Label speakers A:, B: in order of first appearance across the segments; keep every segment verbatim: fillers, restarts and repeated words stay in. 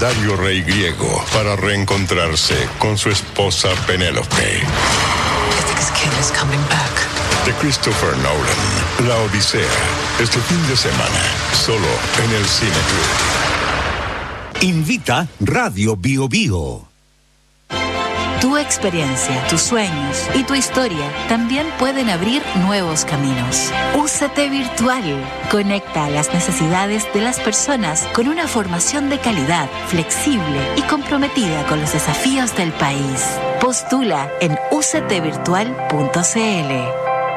A: legendario rey griego para reencontrarse con su esposa Penélope. De Christopher Nolan, La Odisea, este fin de semana, solo en el Cine Club.
B: Invita Radio Bio Bio.
C: Tu experiencia, tus sueños y tu historia también pueden abrir nuevos caminos. U C T Virtual conecta a las necesidades de las personas con una formación de calidad, flexible y comprometida con los desafíos del país. Postula en u c t virtual punto c l.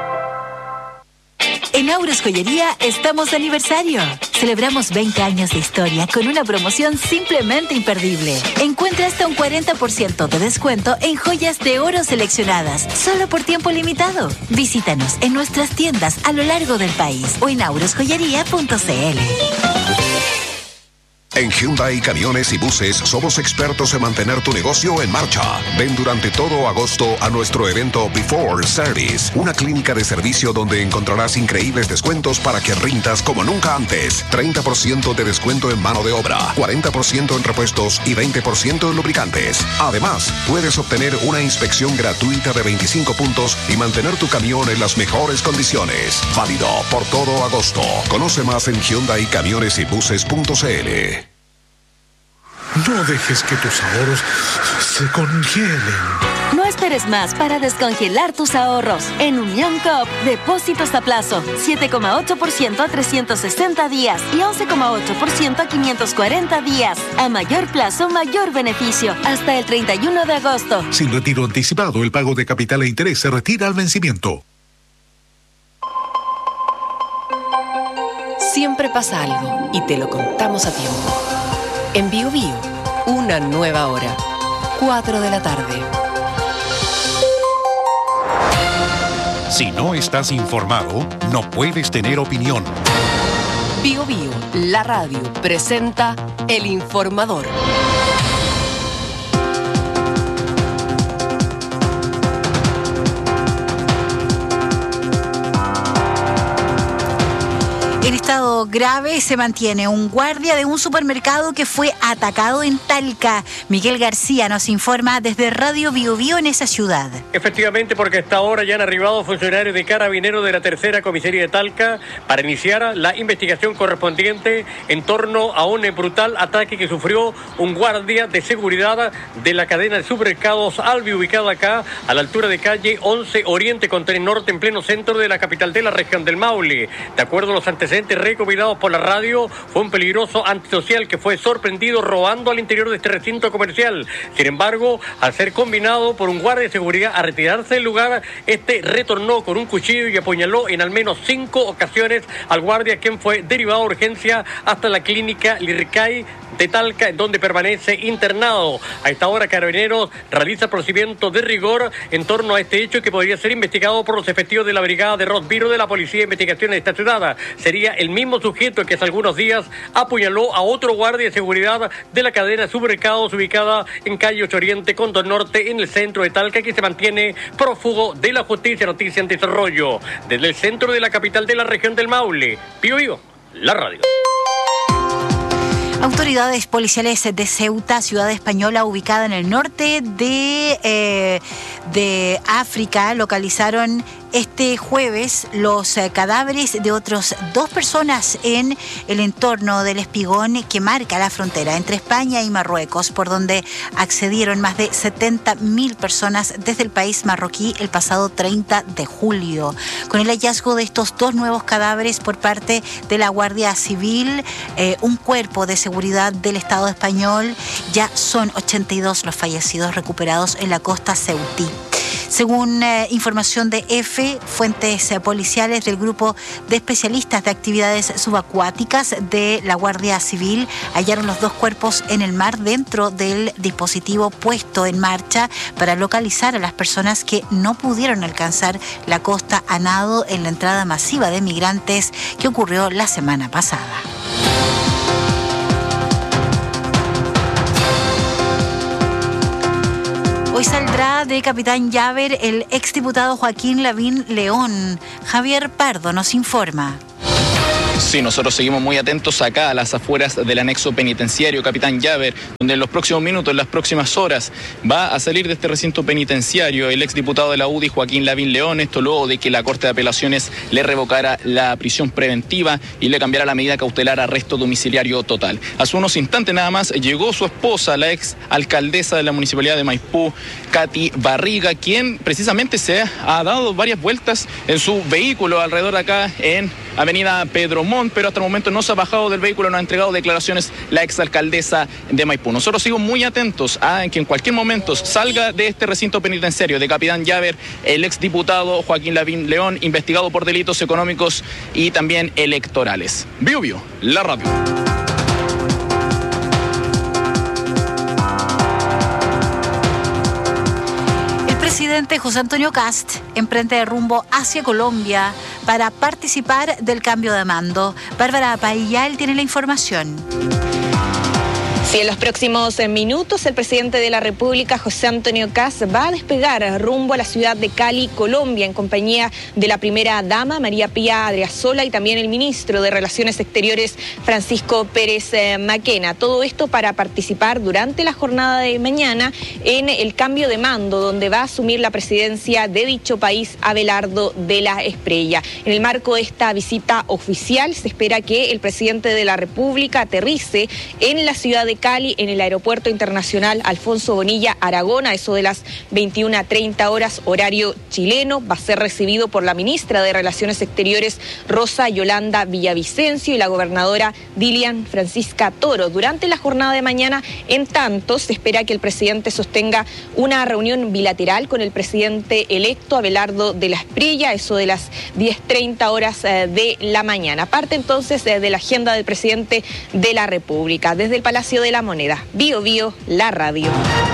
C: En Auros Joyería estamos de aniversario. Celebramos veinte años de historia con una promoción simplemente imperdible. Encuentra hasta un cuarenta por ciento de descuento en joyas de oro seleccionadas, solo por tiempo limitado. Visítanos en nuestras tiendas a lo largo del país o en auros joyería punto c l.
D: En Hyundai Camiones y Buses somos expertos en mantener tu negocio en marcha. Ven durante todo agosto a nuestro evento Before Service, una clínica de servicio donde encontrarás increíbles descuentos para que rindas como nunca antes. treinta por ciento de descuento en mano de obra, cuarenta por ciento en repuestos y veinte por ciento en lubricantes. Además, puedes obtener una inspección gratuita de veinticinco puntos y mantener tu camión en las mejores condiciones. Válido por todo agosto. Conoce más en hyundai camiones y buses punto c l.
E: No dejes que tus ahorros se congelen.
F: No esperes más para descongelar tus ahorros. En Unión Coop, depósitos a plazo, siete coma ocho por ciento a trescientos sesenta días y once coma ocho por ciento a quinientos cuarenta días. A mayor plazo, mayor beneficio. Hasta el treinta y uno de agosto.
E: Sin retiro anticipado, el pago de capital e interés se retira al vencimiento.
G: Siempre pasa algo y te lo contamos a tiempo. En Bio Bio, una nueva hora, cuatro de la tarde.
H: Si no estás informado, no puedes tener opinión.
G: Bio Bio, la radio, presenta El Informador.
C: En estado grave se mantiene un guardia de un supermercado que fue atacado en Talca. Miguel García nos informa desde Radio Bio Bio en esa ciudad.
I: Efectivamente, porque hasta ahora ya han arribado funcionarios de Carabineros de la tercera comisaría de Talca para iniciar la investigación correspondiente en torno a un brutal ataque que sufrió un guardia de seguridad de la cadena de supermercados Albi, ubicado acá a la altura de calle once Oriente con tres Norte, en pleno centro de la capital de la región del Maule. De acuerdo a los antecedentes recopilados por la radio, fue un peligroso antisocial que fue sorprendido robando al interior de este recinto comercial. Sin embargo, al ser combinado por un guardia de seguridad a retirarse del lugar, este retornó con un cuchillo y apuñaló en al menos cinco ocasiones al guardia, quien fue derivado a urgencia hasta la clínica Lircay de Talca, donde permanece internado. A esta hora, Carabineros realiza procedimientos de rigor en torno a este hecho que podría ser investigado por los efectivos de la brigada de Rosbiro de la Policía de Investigaciones de esta ciudad. Sería el mismo sujeto que hace algunos días apuñaló a otro guardia de seguridad de la cadena de supermercados ubicada en calle ocho Oriente con dos Norte en el centro de Talca, que se mantiene prófugo de la justicia. Noticia en desarrollo desde el centro de la capital de la región del Maule. Bio Bio, la radio.
C: Autoridades policiales de Ceuta, ciudad española ubicada en el norte de, eh, de África, localizaron este jueves los eh, cadáveres de otras dos personas en el entorno del espigón que marca la frontera entre España y Marruecos, por donde accedieron más de setenta mil personas desde el país marroquí el pasado treinta de julio. Con el hallazgo de estos dos nuevos cadáveres por parte de la Guardia Civil, eh, un cuerpo de seguridad del Estado español, ya son ochenta y dos los fallecidos recuperados en la costa ceutí. Según eh, información de EFE, fuentes eh, policiales del grupo de especialistas de actividades subacuáticas de la Guardia Civil hallaron los dos cuerpos en el mar dentro del dispositivo puesto en marcha para localizar a las personas que no pudieron alcanzar la costa a nado en la entrada masiva de migrantes que ocurrió la semana pasada. Hoy saldrá de Capitán Llaver el exdiputado Joaquín Lavín León. Javier Pardo nos informa.
J: Sí, nosotros seguimos muy atentos acá a las afueras del anexo penitenciario Capitán Llaver, donde en los próximos minutos, en las próximas horas, va a salir de este recinto penitenciario el exdiputado de la U D I, Joaquín Lavín León, esto luego de que la Corte de Apelaciones le revocara la prisión preventiva y le cambiara la medida cautelar a arresto domiciliario total. Hace unos instantes nada más llegó su esposa, la ex alcaldesa de la Municipalidad de Maipú, Katy Barriga, quien precisamente se ha dado varias vueltas en su vehículo alrededor de acá en Avenida Pedro Montt, pero hasta el momento no se ha bajado del vehículo, no ha entregado declaraciones la exalcaldesa de Maipú. Nosotros seguimos muy atentos a que en cualquier momento salga de este recinto penitenciario de Capitán Llaver el exdiputado Joaquín Lavín León, investigado por delitos económicos y también electorales. Bio Bio, la radio.
C: El presidente José Antonio Kast emprende rumbo hacia Colombia para participar del cambio de mando. Bárbara Paillal tiene la información.
K: Sí, en los próximos minutos el presidente de la República, José Antonio Kast, va a despegar rumbo a la ciudad de Cali, Colombia, en compañía de la primera dama, María Pía Adriasola, y también el ministro de Relaciones Exteriores, Francisco Pérez eh, Maquena. Todo esto para participar durante la jornada de mañana en el cambio de mando, donde va a asumir la presidencia de dicho país Abelardo de la Espriella. En el marco de esta visita oficial, se espera que el presidente de la República aterrice en la ciudad de Cali, en el Aeropuerto Internacional Alfonso Bonilla Aragón, a eso de las veintiuna treinta horas, horario chileno. Va a ser recibido por la ministra de Relaciones Exteriores, Rosa Yolanda Villavicencio, y la gobernadora Dilian Francisca Toro. Durante la jornada de mañana, en tanto, se espera que el presidente sostenga una reunión bilateral con el presidente electo Abelardo de la Espriella, a eso de las diez treinta horas de la mañana. Parte entonces de la agenda del presidente de la República. Desde el Palacio de la Moneda, Bio Bio, la radio.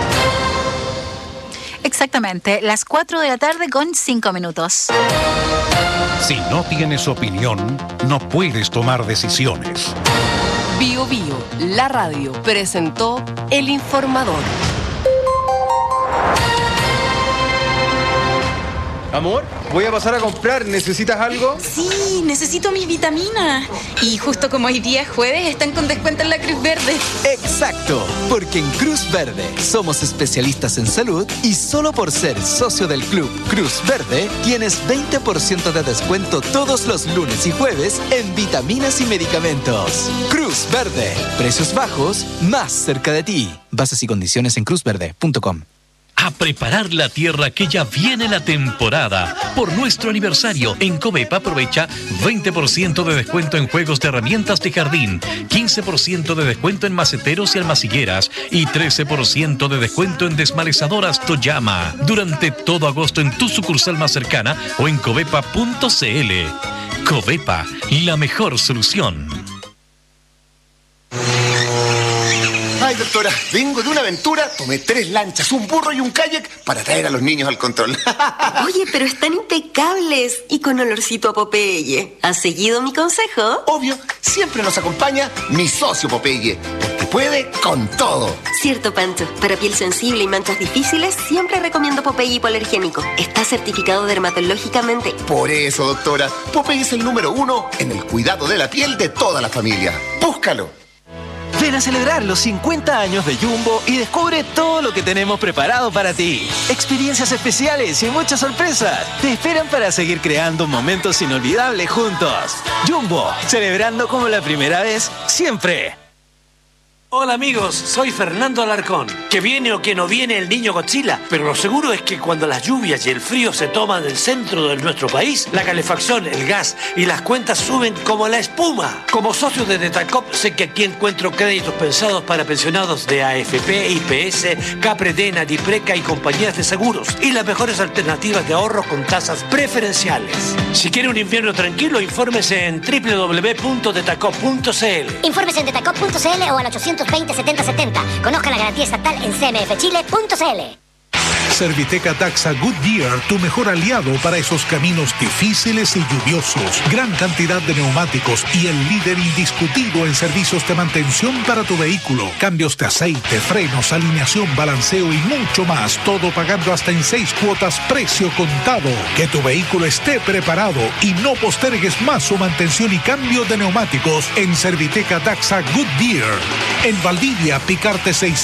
C: Exactamente, las cuatro de la tarde con cinco minutos.
H: Si no tienes opinión, no puedes tomar decisiones.
G: Bio Bio, la radio, presentó El Informador.
L: Amor, voy a pasar a comprar. ¿Necesitas algo?
M: Sí, necesito mis vitaminas. Y justo como hoy día es jueves, están con descuento en la Cruz Verde.
N: Exacto, porque en Cruz Verde somos especialistas en salud y solo por ser socio del club Cruz Verde tienes veinte por ciento de descuento todos los lunes y jueves en vitaminas y medicamentos. Cruz Verde, precios bajos, más cerca de ti. Bases y condiciones en cruz verde punto com.
O: A preparar la tierra, que ya viene la temporada. Por nuestro aniversario, en Covepa aprovecha veinte por ciento de descuento en juegos de herramientas de jardín, quince por ciento de descuento en maceteros y almacilleras y trece por ciento de descuento en desmalezadoras Toyama. Durante todo agosto en tu sucursal más cercana o en covepa punto cl. Covepa, la mejor solución.
P: Ay, doctora, vengo de una aventura, tomé tres lanchas, un burro y un kayak para traer a los niños al control.
Q: Oye, pero están impecables y con olorcito a Popeye. ¿Has seguido mi consejo?
P: Obvio, siempre nos acompaña mi socio Popeye, porque puede con todo.
Q: Cierto, Pancho. Para piel sensible y manchas difíciles, siempre recomiendo Popeye hipoalergénico. Está certificado dermatológicamente.
P: Por eso, doctora, Popeye es el número uno en el cuidado de la piel de toda la familia. Búscalo.
R: Ven a celebrar los cincuenta años de Jumbo y descubre todo lo que tenemos preparado para ti. Experiencias especiales y muchas sorpresas te esperan para seguir creando momentos inolvidables juntos. Jumbo, celebrando como la primera vez, siempre.
S: Hola amigos, soy Fernando Alarcón. Que viene o que no viene el niño Godzilla, pero lo seguro es que cuando las lluvias y el frío se toman el centro de nuestro país, la calefacción, el gas y las cuentas suben como la espuma. Como socio de Detacop, sé que aquí encuentro créditos pensados para pensionados de A F P, I P S, Capredena, Dipreca y compañías de seguros, y las mejores alternativas de ahorro con tasas preferenciales. Si quiere un invierno tranquilo, infórmese en doble u doble u doble u punto detacop punto cl.
T: Infórmese en detacop punto cl o al ochocientos veinte setenta setenta. Conozca la garantía estatal en c m f chile punto c l.
E: Serviteca Taxa Goodyear, tu mejor aliado para esos caminos difíciles y lluviosos. Gran cantidad de neumáticos y el líder indiscutido en servicios de mantención para tu vehículo. Cambios de aceite, frenos, alineación, balanceo y mucho más. Todo pagando hasta en seis cuotas, precio contado. Que tu vehículo esté preparado y no postergues más su mantención y cambio de neumáticos en Serviteca Taxa Goodyear. En Valdivia, Picarte seis